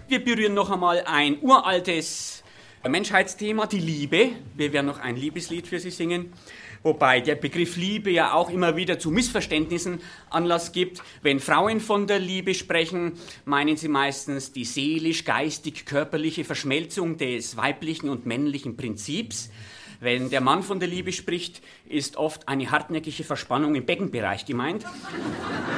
Wir berühren noch einmal ein uraltes Menschheitsthema, die Liebe. Wir werden noch ein Liebeslied für Sie singen. Wobei der Begriff Liebe ja auch immer wieder zu Missverständnissen Anlass gibt. Wenn Frauen von der Liebe sprechen, meinen sie meistens die seelisch-geistig-körperliche Verschmelzung des weiblichen und männlichen Prinzips. Wenn der Mann von der Liebe spricht, ist oft eine hartnäckige Verspannung im Beckenbereich gemeint.